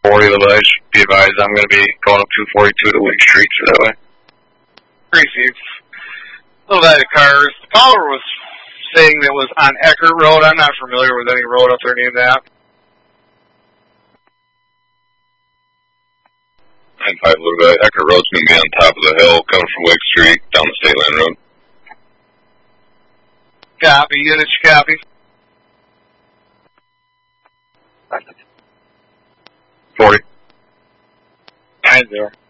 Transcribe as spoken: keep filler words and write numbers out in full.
forty, but I should be advised I'm going to be going up two forty-two to Lake Street for that way. Received. Little bit of cars. The caller was saying that was on Eckert Road. I'm not familiar with any road up there named that. nine five, a little bit. Eckert Road's going to be on top of the hill, coming from Lake Street, down the State Line Road. Copy. Units, copy. forty. nine zero.